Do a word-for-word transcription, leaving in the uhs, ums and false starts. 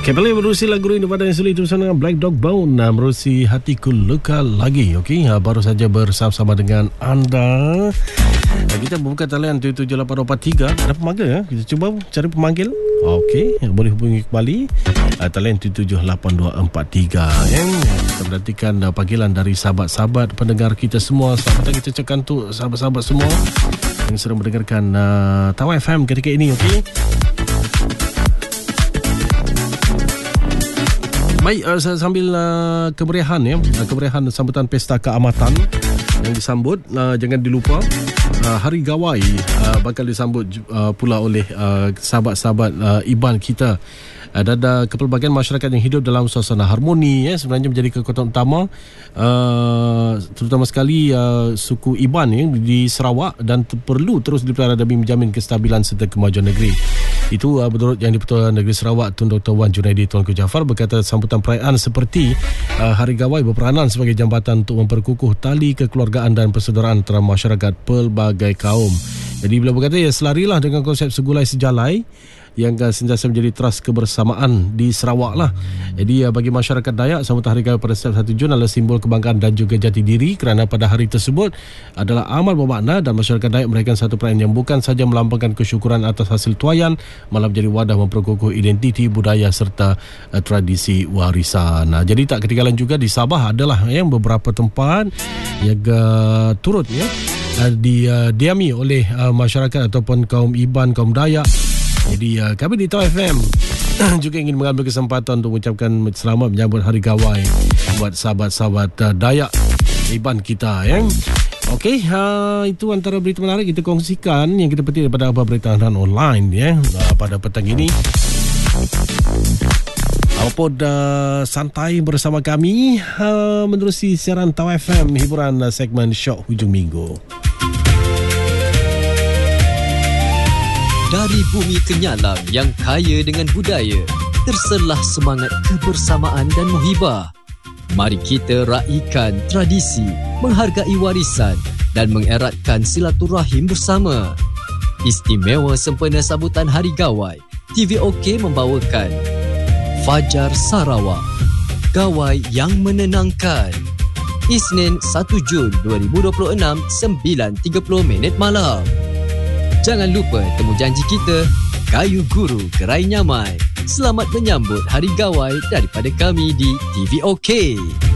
Kembali menerusi lagu ini pada yang sulit bersama dengan Black Dog Bone, menerusi Hatiku Luka Lagi. Okey, baru saja bersama-sama dengan anda. Kita membuka talian tujuh tujuh lapan empat tiga. Ada pemanggil ya? Kita cuba cari pemanggil. Okey, boleh hubungi kembali uh, talian tujuh tujuh lapan dua empat tiga. Yang kita menantikan uh, panggilan dari sahabat-sahabat pendengar kita semua. Selamat kita cakap untuk sahabat-sahabat semua yang sedang mendengarkan uh, Tawau F M ketika ini. Okey. Baik, uh, sambil uh, kemeriahan ya, uh, kemeriahan sambutan Pesta Keamatan yang disambut, uh, jangan dilupa uh, Hari Gawai uh, bakal disambut uh, pula oleh uh, sahabat-sahabat uh, Iban kita. Uh, dan uh, kepelbagaian masyarakat yang hidup dalam suasana harmoni ya, sebenarnya menjadi kekuatan utama uh, terutama sekali uh, suku Iban ya, di Sarawak, dan t- perlu terus dipelihara demi menjamin kestabilan serta kemajuan negeri. Itu uh, menurut Yang di-Pertuan Negeri Sarawak Tun Doktor Wan Junaidi Tuanku Jaafar berkata sambutan perayaan seperti uh, Hari Gawai berperanan sebagai jambatan untuk memperkukuh tali kekeluargaan dan persaudaraan antara masyarakat pelbagai kaum. Jadi bila berkata ya, selarilah dengan konsep segulai sejalai yang uh, sentiasa menjadi teras kebersamaan di Sarawak lah. Jadi uh, bagi masyarakat Dayak, sambutan Hari Gawai pada setiap satu Jun adalah simbol kebanggaan dan juga jati diri, kerana pada hari tersebut adalah amal bermakna dan masyarakat Dayak merayakan satu perayaan yang bukan saja melambangkan kesyukuran atas hasil tuaian, malah menjadi wadah memperkukuh identiti budaya serta uh, tradisi warisan. Nah, jadi tak ketinggalan juga di Sabah adalah yang beberapa tempat yang uh, turut ya uh, didiami uh, oleh uh, masyarakat ataupun kaum Iban, kaum Dayak. Jadi uh, kami di Tawau F M juga ingin mengambil kesempatan untuk mengucapkan selamat menyambut Hari Gawai buat sahabat-sahabat uh, Dayak Iban kita ya. Okey, uh, itu antara berita menarik kita kongsikan yang kita petik daripada apa berita online ya uh, pada petang ini. Apapun uh, santai bersama kami uh, menerusi siaran Tawau F M, hiburan uh, segmen Syok Hujung Minggu. Dari bumi ke Nyalam yang kaya dengan budaya, terselah semangat kebersamaan dan muhibah. Mari kita raikan tradisi, menghargai warisan dan mengeratkan silaturahim bersama. Istimewa sempena sambutan Hari Gawai, T V OK membawakan Fajar Sarawak, Gawai yang menenangkan. Isnin satu Jun dua ribu dua puluh enam, sembilan tiga puluh minit malam. Jangan lupa temu janji kita, Kayu Guru Gerai Nyamai. Selamat menyambut Hari Gawai daripada kami di T V OK.